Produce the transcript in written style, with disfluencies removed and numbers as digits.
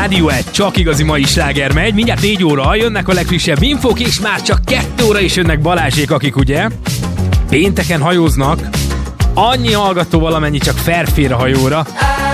Rádió 1, csak igazi mai sláger megy. Mindjárt 4 óra, jönnek a legfrissebb infók, és már csak 2 óra is jönnek Balázsék, akik ugye pénteken hajóznak. Annyi hallgató valamennyi csak felfér a hajóra.